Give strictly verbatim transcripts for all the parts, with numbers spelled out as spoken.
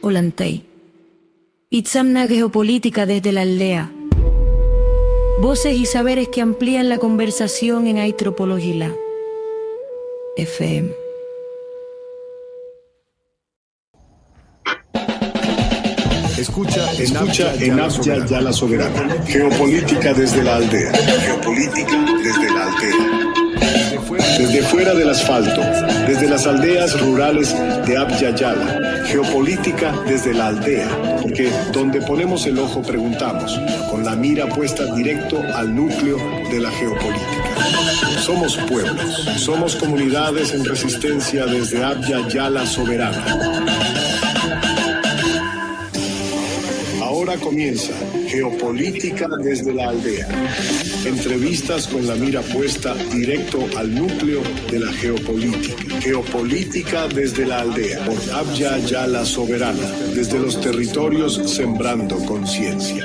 Olantay. Itzamna Geopolítica desde la aldea. Voces y saberes que amplían la conversación en Aitropologila. F M. Escucha, Escucha en Abya Yala Soberana. Geopolítica desde la aldea. Geopolítica desde la aldea. Desde fuera del asfalto, desde las aldeas rurales de Abya Yala. Geopolítica desde la aldea. Porque donde ponemos el ojo preguntamos, con la mira puesta directo al núcleo de la geopolítica. Somos pueblos, somos comunidades en resistencia desde Abya Yala Soberana. Ahora comienza Geopolítica desde la aldea. Entrevistas con la mira puesta directo al núcleo de la geopolítica. Geopolítica desde la aldea. Por Abya Yala Soberana. Desde los territorios sembrando conciencia.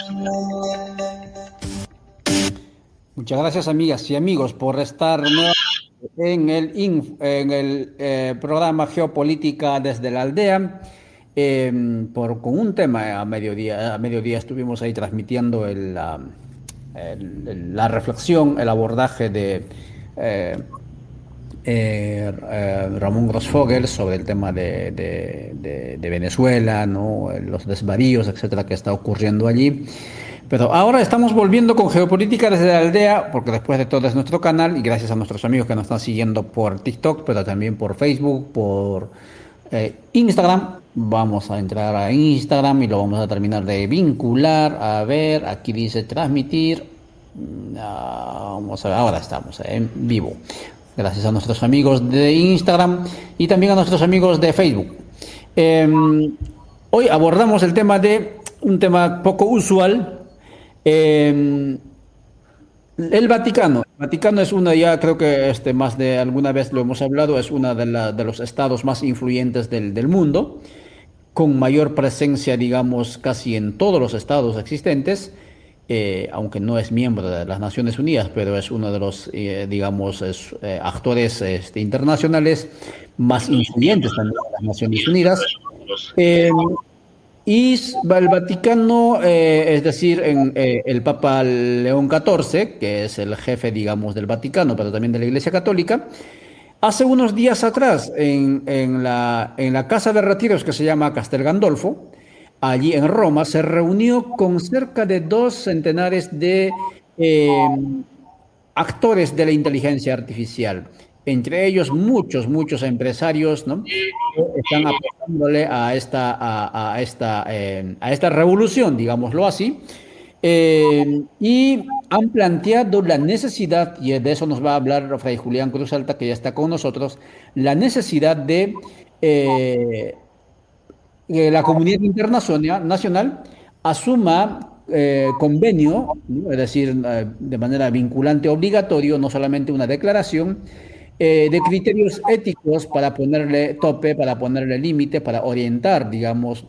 Muchas gracias, amigas y amigos, por estar en el, en el eh, programa Geopolítica desde la aldea. Eh, por, con un tema a mediodía, a mediodía estuvimos ahí transmitiendo el, la, el, la reflexión, el abordaje de eh, eh, eh, Ramón Grossfogel sobre el tema de, de, de, de Venezuela, ¿no? Los desvaríos, etcétera, que está ocurriendo allí. Pero ahora estamos volviendo con Geopolítica desde la aldea, porque después de todo es nuestro canal, y gracias a nuestros amigos que nos están siguiendo por TikTok, pero también por Facebook, por eh, Instagram. Vamos a entrar a Instagram y lo vamos a terminar de vincular. A ver, aquí dice transmitir. Vamos a ver, ahora estamos en vivo. Gracias a nuestros amigos de Instagram y también a nuestros amigos de Facebook. Eh, hoy abordamos el tema de un tema poco usual. Eh, el Vaticano. El Vaticano es una, ya creo que este más de alguna vez lo hemos hablado, es uno de, la, de los estados más influyentes del, del mundo, con mayor presencia, digamos, casi en todos los estados existentes, eh, aunque no es miembro de las Naciones Unidas, pero es uno de los, eh, digamos, es, eh, actores este, internacionales más influyentes también de las Naciones Unidas. Eh, y el Vaticano, eh, es decir, en, eh, el Papa León catorce, que es el jefe, digamos, del Vaticano, pero también de la Iglesia Católica, hace unos días atrás, en, en, la, en la casa de retiros que se llama Castel Gandolfo, allí en Roma, se reunió con cerca de dos centenares de eh, actores de la inteligencia artificial, entre ellos muchos, muchos empresarios, ¿no?, que están apostándole a esta, a, a esta, eh, a esta revolución, digámoslo así. Eh, y han planteado la necesidad, y de eso nos va a hablar Fray Julián Cruz Alta, que ya está con nosotros, la necesidad de eh, que la comunidad internacional nacional asuma eh, convenio, ¿no?, es decir, eh, de manera vinculante obligatorio, no solamente una declaración, eh, de criterios éticos para ponerle tope, para ponerle límite, para orientar, digamos,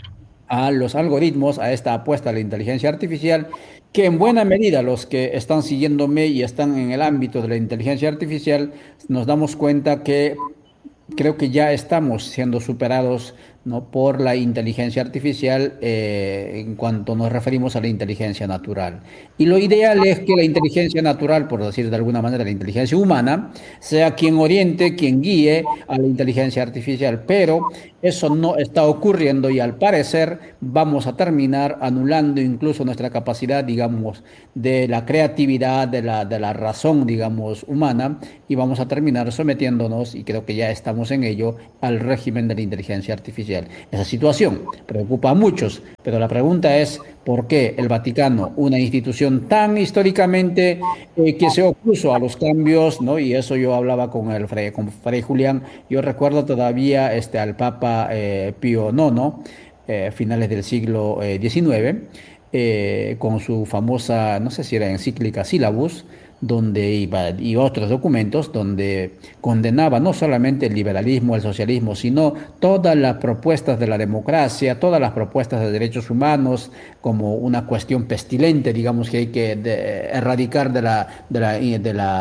a los algoritmos, a esta apuesta a la inteligencia artificial, que en buena medida los que están siguiéndome y están en el ámbito de la inteligencia artificial, nos damos cuenta que creo que ya estamos siendo superados, ¿no?, por la inteligencia artificial eh, en cuanto nos referimos a la inteligencia natural. Y lo ideal es que la inteligencia natural, por decir de alguna manera la inteligencia humana, sea quien oriente, quien guíe a la inteligencia artificial, pero eso no está ocurriendo y al parecer vamos a terminar anulando incluso nuestra capacidad, digamos, de la creatividad, de la, de la razón, digamos, humana, y vamos a terminar sometiéndonos, y creo que ya estamos en ello, al régimen de la inteligencia artificial. Esa situación preocupa a muchos, pero la pregunta es ¿por qué el Vaticano, una institución tan históricamente eh, que se opuso a los cambios, ¿no? Y eso yo hablaba con el Fray, con Fray Julián, yo recuerdo todavía este, al Papa eh, Pío nono, eh, finales del siglo diecinueve, eh, con su famosa, no sé si era encíclica Syllabus, donde iba, y otros documentos donde condenaba no solamente el liberalismo, el socialismo, sino todas las propuestas de la democracia, todas las propuestas de derechos humanos como una cuestión pestilente, digamos, que hay que de, erradicar de la, de la, de la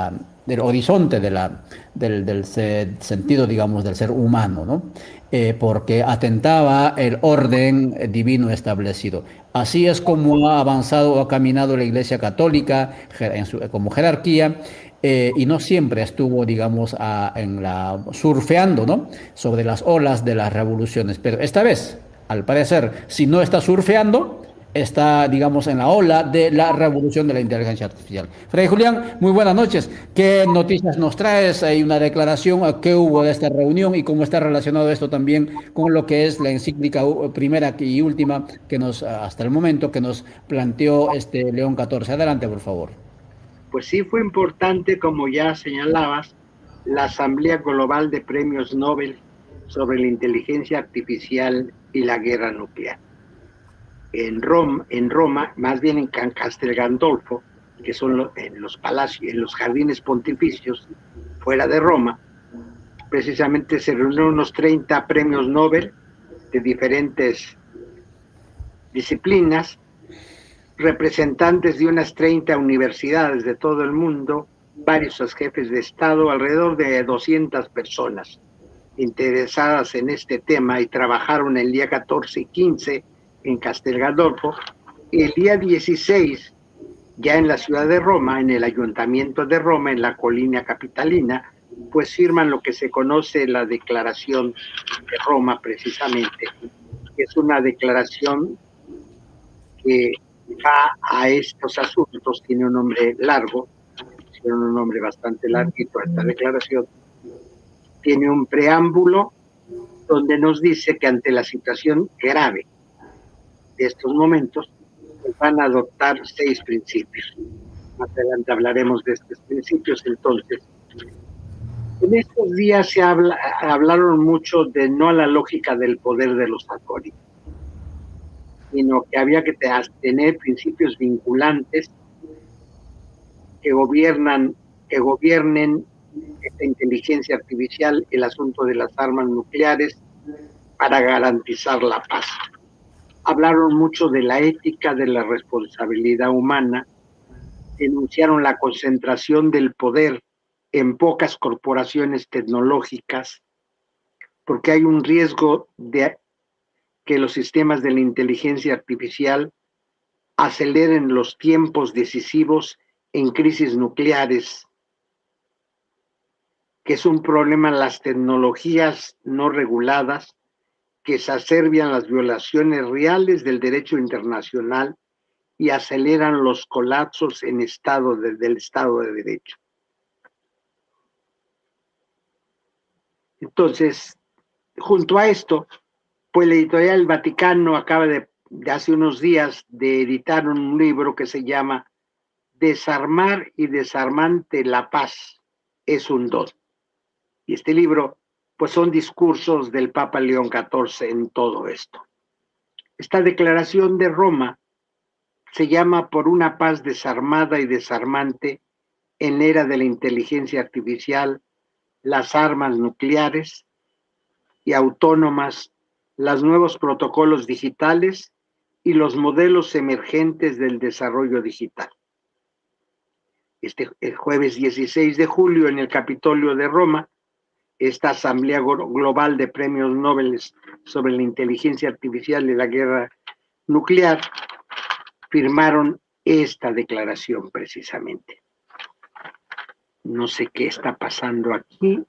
del horizonte de la, del, del se, sentido, digamos, del ser humano, ¿no? Eh, porque atentaba el orden divino establecido. Así es como ha avanzado o ha caminado la Iglesia Católica en su, como jerarquía, eh, y no siempre estuvo, digamos, a, en la, surfeando, ¿no?, sobre las olas de las revoluciones. Pero esta vez, al parecer, si no está surfeando, está, digamos, en la ola de la revolución de la inteligencia artificial. Fray Julián, muy buenas noches. ¿Qué noticias nos traes? Hay una declaración, ¿qué hubo de esta reunión y cómo está relacionado esto también con lo que es la encíclica primera y última que nos, hasta el momento, que nos planteó este León catorce? Adelante, por favor. Pues sí, fue importante, como ya señalabas, la Asamblea Global de Premios Nobel sobre la inteligencia artificial y la guerra nuclear. En Roma, en Roma, más bien en Castel Gandolfo, que son los, en los palacios, en los jardines pontificios, fuera de Roma, precisamente se reunieron unos treinta premios Nobel de diferentes disciplinas, representantes de unas treinta universidades de todo el mundo, varios jefes de Estado, alrededor de doscientas personas interesadas en este tema, y trabajaron el día catorce y quince en Castel Gandolfo, y el día dieciséis ya en la ciudad de Roma, en el ayuntamiento de Roma, en la colina capitalina, pues firman lo que se conoce la Declaración de Roma, precisamente, que es una declaración que va a estos asuntos, tiene un nombre largo, tiene un nombre bastante larguito esta declaración, tiene un preámbulo donde nos dice que ante la situación grave de estos momentos, pues van a adoptar seis principios. Más adelante hablaremos de estos principios. Entonces, en estos días se habla, hablaron mucho de no a la lógica del poder de los alcohólicos, sino que había que tener principios vinculantes que gobiernan, que gobiernen esta inteligencia artificial, el asunto de las armas nucleares, para garantizar la paz. Hablaron mucho de la ética, de la responsabilidad humana, denunciaron la concentración del poder en pocas corporaciones tecnológicas, porque hay un riesgo de que los sistemas de la inteligencia artificial aceleren los tiempos decisivos en crisis nucleares, que es un problema las tecnologías no reguladas que exacerban las violaciones reales del derecho internacional y aceleran los colapsos en estado de, del Estado de Derecho. Entonces, junto a esto, pues la editorial Vaticano acaba de, de hace unos días de editar un libro que se llama Desarmar y desarmante la paz es un don. Y este libro, pues son discursos del Papa León catorce en todo esto. Esta declaración de Roma se llama Por una paz desarmada y desarmante en la era de la inteligencia artificial, las armas nucleares y autónomas, los nuevos protocolos digitales y los modelos emergentes del desarrollo digital. Este el jueves dieciséis de julio en el Capitolio de Roma, esta Asamblea Global de Premios Nobel sobre la inteligencia artificial y la guerra nuclear firmaron esta declaración precisamente. No sé qué está pasando aquí.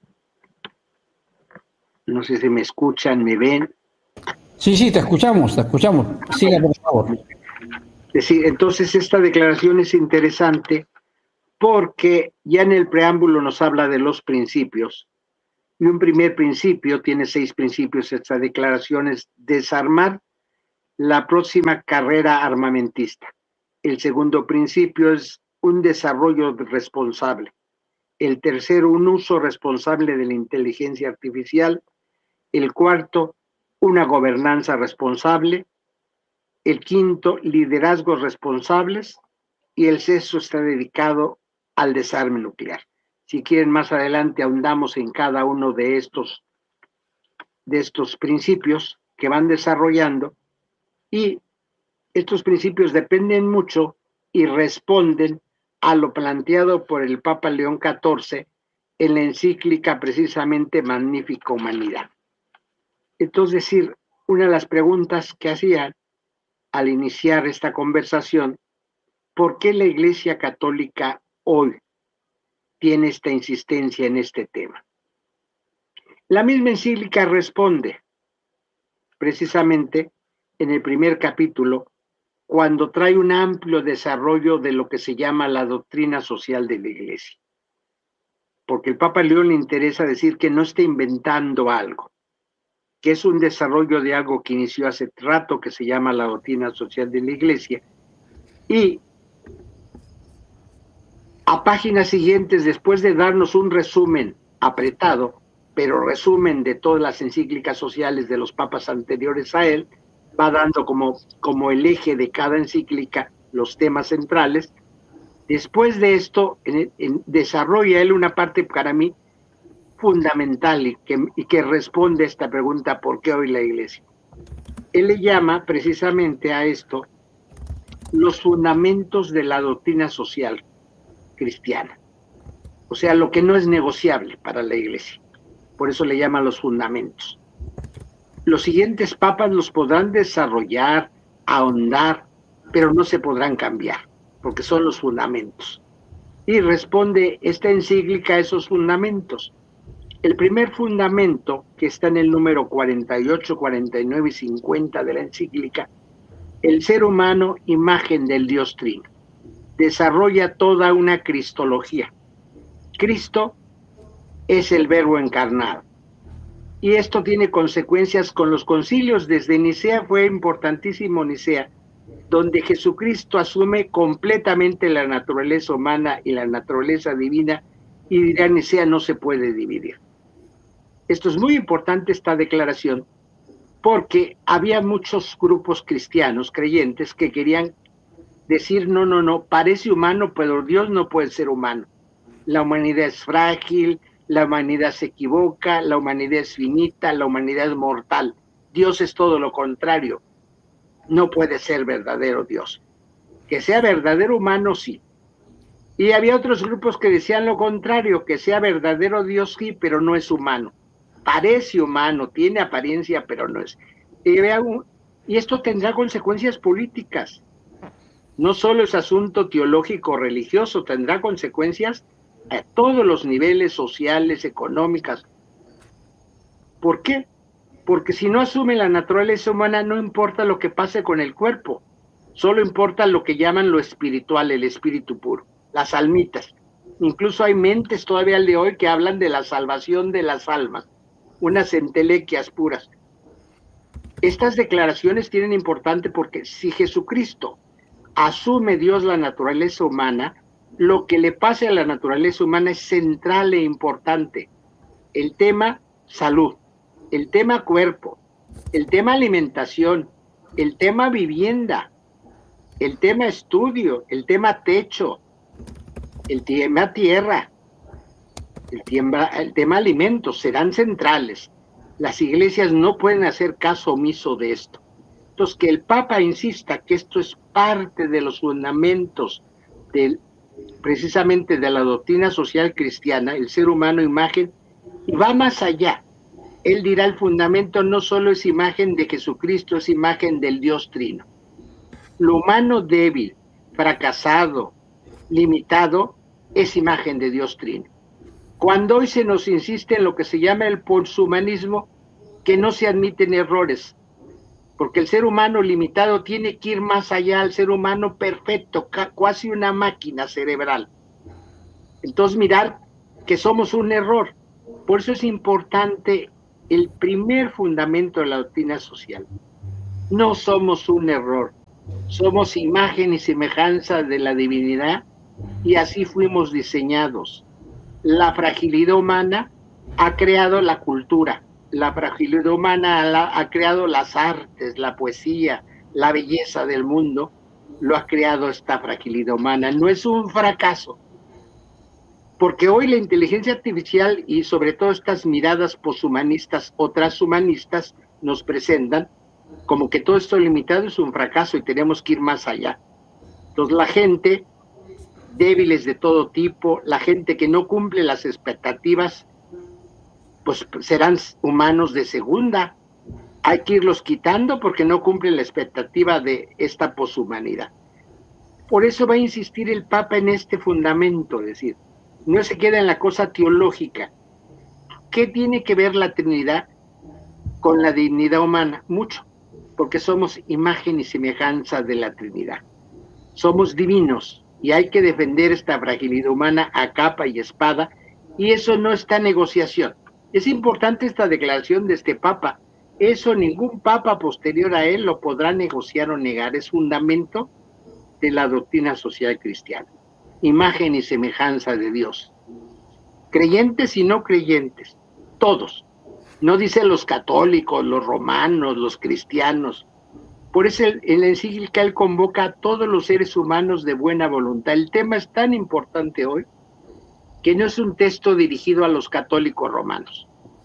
No sé si me escuchan, me ven. Sí, sí, te escuchamos, te escuchamos. Siga, por favor. Sí, entonces esta declaración es interesante porque ya en el preámbulo nos habla de los principios. Y un primer principio, tiene seis principios esta declaración, es desarmar la próxima carrera armamentista. El segundo principio es un desarrollo responsable. El tercero, un uso responsable de la inteligencia artificial. El cuarto, una gobernanza responsable. El quinto, liderazgos responsables. Y el sexto está dedicado al desarme nuclear. Si quieren, más adelante ahondamos en cada uno de estos, de estos principios que van desarrollando, y estos principios dependen mucho y responden a lo planteado por el Papa León catorce en la encíclica precisamente Magnifica Humanidad. Entonces, decir, una de las preguntas que hacían al iniciar esta conversación, ¿por qué la Iglesia Católica hoy tiene esta insistencia en este tema? La misma encíclica responde precisamente en el primer capítulo, cuando trae un amplio desarrollo de lo que se llama la doctrina social de la Iglesia. Porque el Papa León le interesa decir que no está inventando algo, que es un desarrollo de algo que inició hace rato, que se llama la doctrina social de la Iglesia, y a páginas siguientes, después de darnos un resumen apretado, pero resumen de todas las encíclicas sociales de los papas anteriores a él, va dando como, como el eje de cada encíclica los temas centrales. Después de esto, en, en, desarrolla él una parte para mí fundamental y que, y que responde a esta pregunta, ¿por qué hoy la Iglesia? Él le llama precisamente a esto los fundamentos de la doctrina social cristiana, o sea, lo que no es negociable para la Iglesia. Por eso le llaman los fundamentos. Los siguientes papas los podrán desarrollar, ahondar, pero no se podrán cambiar, porque son los fundamentos. Y responde esta encíclica a esos fundamentos. El primer fundamento, que está en el número cuarenta y ocho, cuarenta y nueve y cincuenta de la encíclica, el ser humano, imagen del Dios Trino. Desarrolla toda una cristología. Cristo es el verbo encarnado. Y esto tiene consecuencias con los concilios. Desde Nicea fue importantísimo Nicea, donde Jesucristo asume completamente la naturaleza humana y la naturaleza divina, y dirá Nicea no se puede dividir. Esto es muy importante, esta declaración, porque había muchos grupos cristianos, creyentes, que querían decir, no, no, no, parece humano, pero Dios no puede ser humano. La humanidad es frágil, la humanidad se equivoca, la humanidad es finita, la humanidad es mortal. Dios es todo lo contrario. No puede ser verdadero Dios. Que sea verdadero humano, sí. Y había otros grupos que decían lo contrario, que sea verdadero Dios, sí, pero no es humano. Parece humano, tiene apariencia, pero no es. Y, vean, y esto tendrá consecuencias políticas. No solo es asunto teológico religioso, tendrá consecuencias a todos los niveles sociales, económicas. ¿Por qué? Porque si no asume la naturaleza humana, no importa lo que pase con el cuerpo, solo importa lo que llaman lo espiritual, el espíritu puro, las almitas. Incluso hay mentes todavía al de hoy que hablan de la salvación de las almas, unas entelequias puras. Estas declaraciones tienen importante porque si Jesucristo asume Dios la naturaleza humana, lo que le pase a la naturaleza humana es central e importante. El tema salud, el tema cuerpo, el tema alimentación, el tema vivienda, el tema estudio, el tema techo, el tema tierra, el tema, el tema alimentos serán centrales. Las iglesias no pueden hacer caso omiso de esto. Entonces, que el Papa insista que esto es parte de los fundamentos del precisamente de la doctrina social cristiana, el ser humano imagen, y va más allá. Él dirá el fundamento no solo es imagen de Jesucristo, es imagen del Dios Trino. Lo humano débil, fracasado, limitado, es imagen de Dios Trino. Cuando hoy se nos insiste en lo que se llama el poshumanismo, que no se admiten errores, porque el ser humano limitado tiene que ir más allá al ser humano perfecto, casi una máquina cerebral. Entonces mirar que somos un error. Por eso es importante el primer fundamento de la doctrina social. No somos un error, somos imagen y semejanza de la divinidad y así fuimos diseñados. La fragilidad humana ha creado la cultura. La fragilidad humana la, ha creado las artes, la poesía, la belleza del mundo, lo ha creado esta fragilidad humana. No es un fracaso, porque hoy la inteligencia artificial y sobre todo estas miradas poshumanistas o transhumanistas nos presentan como que todo esto limitado es un fracaso y tenemos que ir más allá. Entonces la gente débiles de todo tipo, la gente que no cumple las expectativas, pues serán humanos de segunda. Hay que irlos quitando porque no cumplen la expectativa de esta poshumanidad. Por eso va a insistir el Papa en este fundamento, es decir, no se queda en la cosa teológica. ¿Qué tiene que ver la Trinidad con la dignidad humana? Mucho, porque somos imagen y semejanza de la Trinidad. Somos divinos y hay que defender esta fragilidad humana a capa y espada, y eso no está en negociación. Es importante esta declaración de este Papa. Eso ningún Papa posterior a él lo podrá negociar o negar. Es fundamento de la doctrina social cristiana. Imagen y semejanza de Dios. Creyentes y no creyentes, todos. No dice los católicos, los romanos, los cristianos. Por eso en la encíclica él convoca a todos los seres humanos de buena voluntad. El tema es tan importante hoy que no es un texto dirigido a los católicos romanos.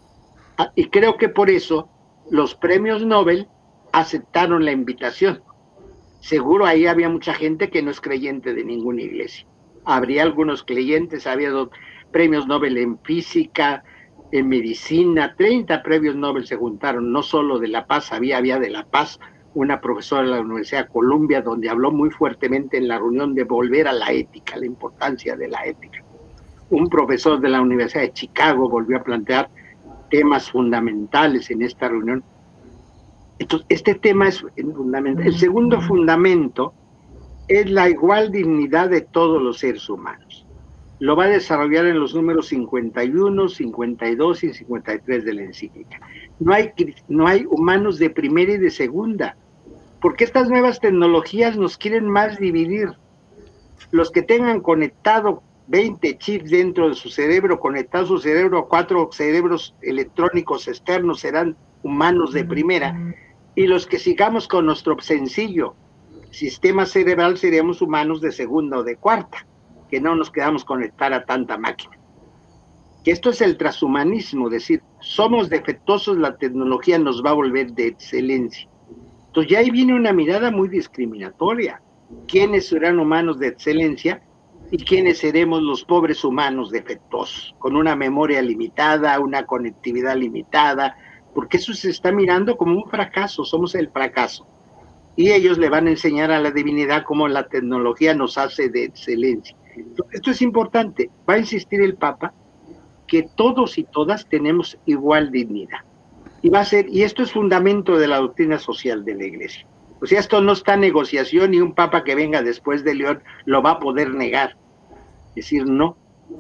Y creo que por eso los premios Nobel aceptaron la invitación. Seguro ahí había mucha gente que no es creyente de ninguna iglesia. Habría algunos creyentes, había dos premios Nobel en física, en medicina, treinta premios Nobel se juntaron, no solo de la paz, había, había de la paz, una profesora de la Universidad de Columbia, donde habló muy fuertemente en la reunión de volver a la ética, la importancia de la ética. Un profesor de la Universidad de Chicago volvió a plantear temas fundamentales en esta reunión. Entonces, este tema es fundamental. El segundo fundamento es la igual dignidad de todos los seres humanos. Lo va a desarrollar en los números cincuenta y uno, cincuenta y dos y cincuenta y tres de la encíclica. No hay, no hay humanos de primera y de segunda, porque estas nuevas tecnologías nos quieren más dividir. Los que tengan conectado veinte chips dentro de su cerebro, conectado su cerebro a cuatro cerebros electrónicos externos, serán humanos de primera, y los que sigamos con nuestro sencillo sistema cerebral seríamos humanos de segunda o de cuarta, que no nos quedamos conectar a tanta máquina. Que esto es el transhumanismo, es decir, somos defectuosos, la tecnología nos va a volver de excelencia. Entonces ya ahí viene una mirada muy discriminatoria. ¿Quiénes serán humanos de excelencia y quiénes seremos los pobres humanos defectuosos, con una memoria limitada, una conectividad limitada? Porque eso se está mirando como un fracaso, somos el fracaso. Y ellos le van a enseñar a la divinidad cómo la tecnología nos hace de excelencia. Esto es importante. Va a insistir el Papa que todos y todas tenemos igual dignidad. Y va a ser, y esto es fundamento de la doctrina social de la Iglesia. O sea, esto no está en negociación y un Papa que venga después de León lo va a poder negar. Es decir, no.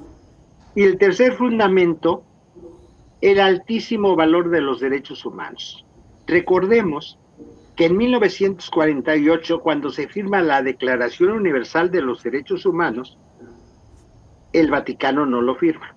Y el tercer fundamento, el altísimo valor de los derechos humanos. Recordemos que en mil novecientos cuarenta y ocho, cuando se firma la Declaración Universal de los Derechos Humanos, el Vaticano no lo firma.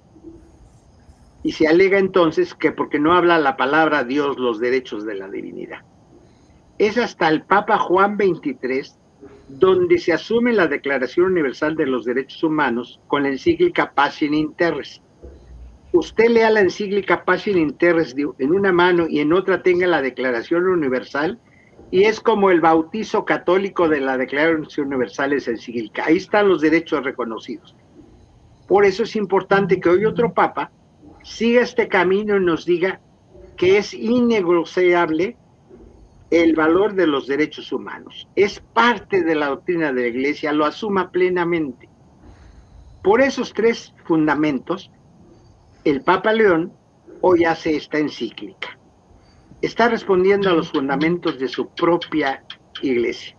Y se alega entonces que porque no habla la palabra Dios los derechos de la divinidad. Es hasta el Papa Juan veintitrés donde se asume la Declaración Universal de los Derechos Humanos con la encíclica Pacem in Terris. Usted lea la encíclica Pacem in Terris en una mano y en otra tenga la Declaración Universal, y es como el bautizo católico de la Declaración Universal es encíclica. Ahí están los derechos reconocidos. Por eso es importante que hoy otro Papa siga este camino y nos diga que es innegociable el valor de los derechos humanos. Es parte de la doctrina de la Iglesia, lo asuma plenamente. Por esos tres fundamentos, el Papa León hoy hace esta encíclica. Está respondiendo a los fundamentos de su propia Iglesia.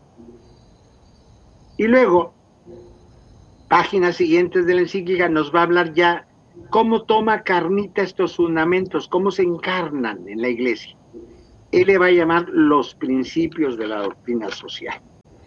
Y luego, páginas siguientes de la encíclica nos va a hablar ya cómo toma carnita estos fundamentos, cómo se encarnan en la Iglesia. Él le va a llamar los principios de la doctrina social.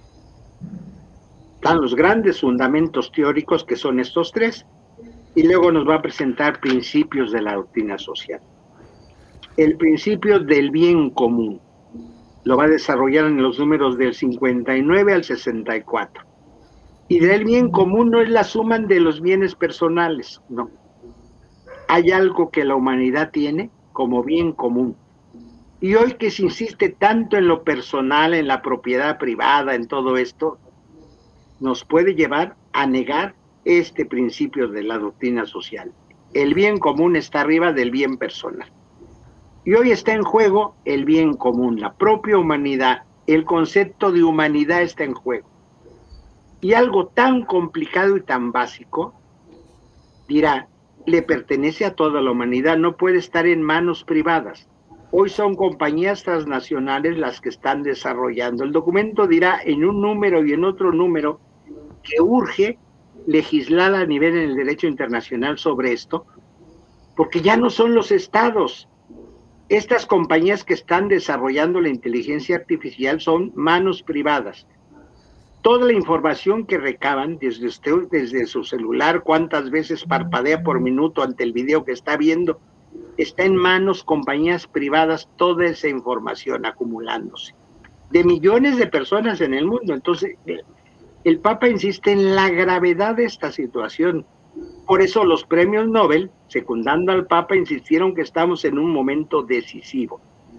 Están los grandes fundamentos teóricos, que son estos tres, y luego nos va a presentar principios de la doctrina social. El principio del bien común lo va a desarrollar en los números del cincuenta y nueve al sesenta y cuatro. Y del bien común no es la suma de los bienes personales, no. Hay algo que la humanidad tiene como bien común. Y hoy que se insiste tanto en lo personal, en la propiedad privada, en todo esto, nos puede llevar a negar este principio de la doctrina social. El bien común está arriba del bien personal. Y hoy está en juego el bien común, la propia humanidad. El concepto de humanidad está en juego. Y algo tan complicado y tan básico, dirá, le pertenece a toda la humanidad, no puede estar en manos privadas. Hoy son compañías transnacionales las que están desarrollando. El documento dirá en un número y en otro número que urge legislar a nivel en el derecho internacional sobre esto, porque ya no son los estados. Estas compañías que están desarrollando la inteligencia artificial son manos privadas. Toda la información que recaban desde usted, desde su celular, cuántas veces parpadea por minuto ante el video que está viendo, está en manos compañías privadas, toda esa información acumulándose, de millones de personas en el mundo. Entonces, el Papa insiste en la gravedad de esta situación. Por eso los premios Nobel, secundando al Papa, insistieron que estamos en un momento decisivo.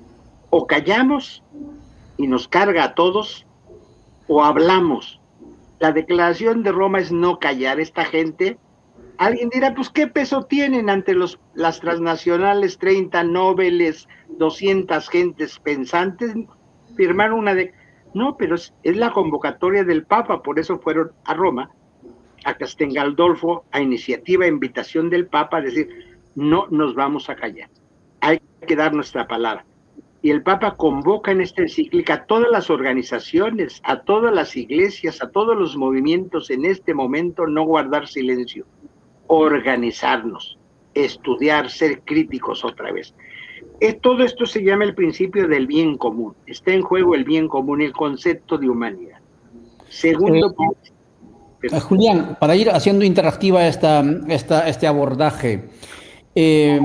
O callamos y nos carga a todos, o hablamos. La declaración de Roma es no callar. Esta gente, alguien dirá, pues ¿qué peso tienen ante los, las transnacionales, treinta Nobeles, doscientas gentes pensantes? Firmaron una de... No, pero es, es la convocatoria del Papa, por eso fueron a Roma, a Castel Gandolfo, a iniciativa, a invitación del Papa, a decir, no nos vamos a callar, hay que dar nuestra palabra. Y el Papa convoca en esta encíclica a todas las organizaciones, a todas las iglesias, a todos los movimientos en este momento, no guardar silencio, organizarnos, estudiar, ser críticos otra vez. Es, todo esto se llama el principio del bien común. Está en juego el bien común, el concepto de humanidad. Segundo... Eh, eh, Julián, para ir haciendo interactiva esta, esta, este abordaje, eh,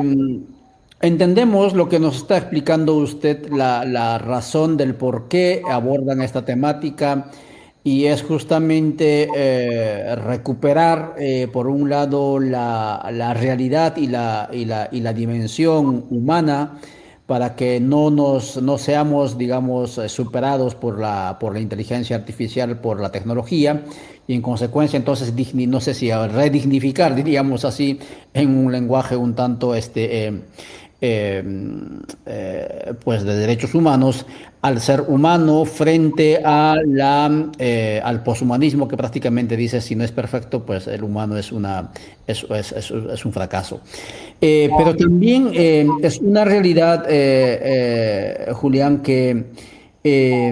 entendemos lo que nos está explicando usted, la, la razón del por qué abordan esta temática, y es justamente eh, recuperar, eh, por un lado, la, la realidad y la, y, la, y la dimensión humana, para que no, nos, no seamos, digamos, superados por la, por la inteligencia artificial, por la tecnología, y en consecuencia, entonces, digni, no sé si redignificar, diríamos así, en un lenguaje un tanto este, eh, eh, eh, pues de derechos humanos, al ser humano frente a la, eh, al poshumanismo, que prácticamente dice, si no es perfecto, pues el humano es, una, es, es, es, es un fracaso. Eh, pero también eh, es una realidad, eh, eh, Julián, que eh,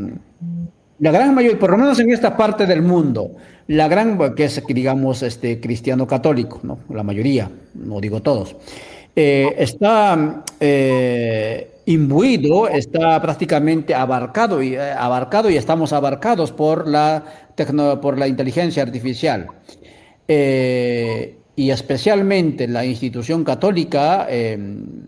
la gran mayoría, por lo menos en esta parte del mundo, la gran, que es, digamos, este, cristiano católico, ¿no? La mayoría, no digo todos, eh, está eh, imbuido, está prácticamente abarcado y, eh, abarcado y estamos abarcados por la, tecno, por la inteligencia artificial. Eh, y especialmente la institución católica, eh,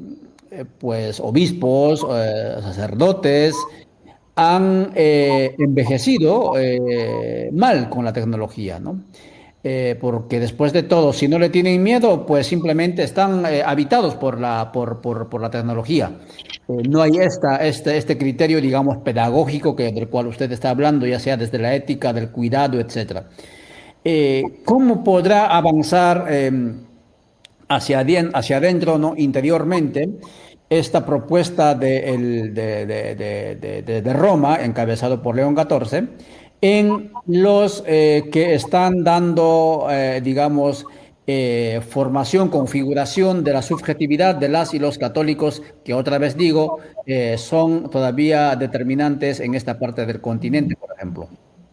pues obispos, eh, sacerdotes, han eh, envejecido eh, mal con la tecnología, ¿no? Eh, porque después de todo, si no le tienen miedo, pues simplemente están eh, habitados por la, por, por, por la tecnología. Eh, no hay esta, este, este criterio, digamos, pedagógico que, del cual usted está hablando, ya sea desde la ética, del cuidado, etcétera. Eh, ¿Cómo podrá avanzar eh, hacia, hacia adentro, ¿no? Interiormente, esta propuesta de, el, de, de, de, de, de Roma, encabezado por León catorce, en los eh, que están dando, eh, digamos, eh, formación, configuración de la subjetividad de las y los católicos, que otra vez digo, eh, son todavía determinantes en esta parte del continente, por ejemplo?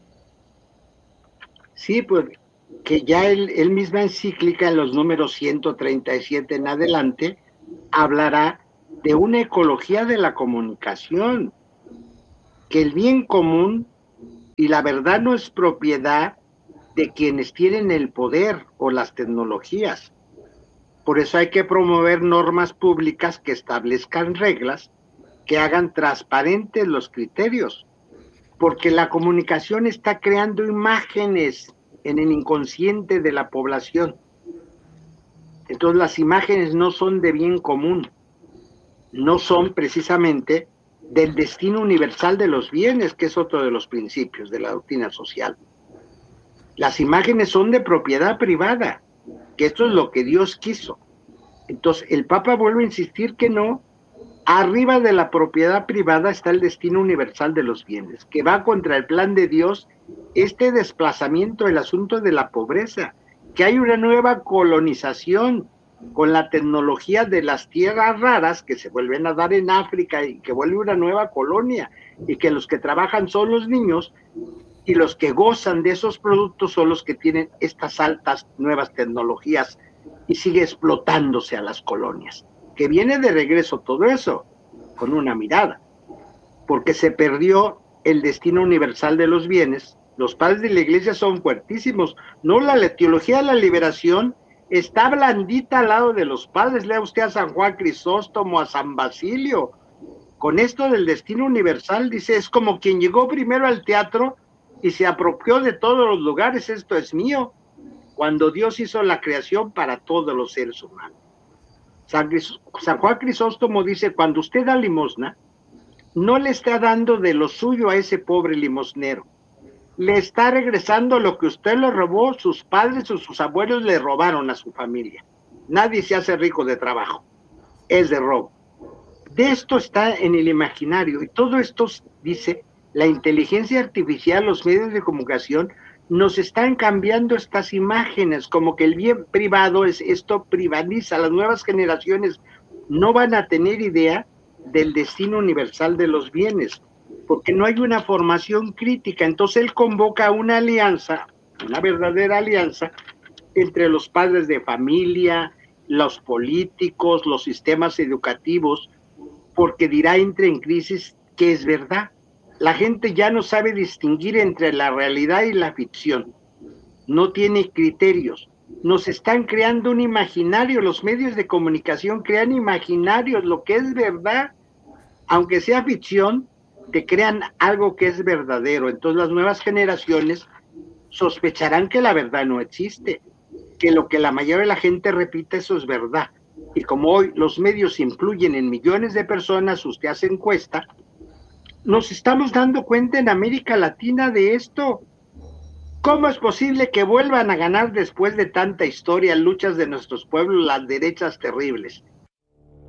Sí, pues que ya él, él misma encíclica en los números ciento treinta y siete en adelante hablará de una ecología de la comunicación, que el bien común y la verdad no es propiedad de quienes tienen el poder o las tecnologías. Por eso hay que promover normas públicas que establezcan reglas, que hagan transparentes los criterios, porque la comunicación está creando imágenes en el inconsciente de la población. Entonces las imágenes no son de bien común, no son precisamente del destino universal de los bienes, que es otro de los principios de la doctrina social. Las imágenes son de propiedad privada, que esto es lo que Dios quiso. Entonces, el Papa vuelve a insistir que no. Arriba de la propiedad privada está el destino universal de los bienes, que va contra el plan de Dios, este desplazamiento, el asunto de la pobreza, que hay una nueva colonización con la tecnología de las tierras raras que se vuelven a dar en África y que vuelve una nueva colonia, y que los que trabajan son los niños y los que gozan de esos productos son los que tienen estas altas nuevas tecnologías y sigue explotándose a las colonias. Que viene de regreso todo eso, con una mirada, porque se perdió el destino universal de los bienes. Los padres de la iglesia son fuertísimos, no, la teología de la liberación está blandita al lado de los padres. Lea usted a San Juan Crisóstomo, a San Basilio, con esto del destino universal, dice, es como quien llegó primero al teatro y se apropió de todos los lugares, esto es mío, cuando Dios hizo la creación para todos los seres humanos. San, San Juan Crisóstomo dice, cuando usted da limosna, no le está dando de lo suyo a ese pobre limosnero, le está regresando lo que usted le robó, sus padres o sus abuelos le robaron a su familia. Nadie se hace rico de trabajo, es de robo. De esto está en el imaginario, y todo esto, dice, la inteligencia artificial, los medios de comunicación, nos están cambiando estas imágenes, como que el bien privado, es esto privatiza, las nuevas generaciones no van a tener idea del destino universal de los bienes, porque no hay una formación crítica. Entonces él convoca una alianza, una verdadera alianza, entre los padres de familia, los políticos, los sistemas educativos, porque dirá entre en crisis que es verdad. La gente ya no sabe distinguir entre la realidad y la ficción, no tiene criterios, nos están creando un imaginario, los medios de comunicación crean imaginarios, lo que es verdad, aunque sea ficción, te crean algo que es verdadero. Entonces las nuevas generaciones sospecharán que la verdad no existe, que lo que la mayoría de la gente repite, eso es verdad. Y como hoy los medios influyen en millones de personas, usted hace encuesta, nos estamos dando cuenta en América Latina de esto. ¿Cómo es posible que vuelvan a ganar después de tanta historia, luchas de nuestros pueblos, las derechas terribles?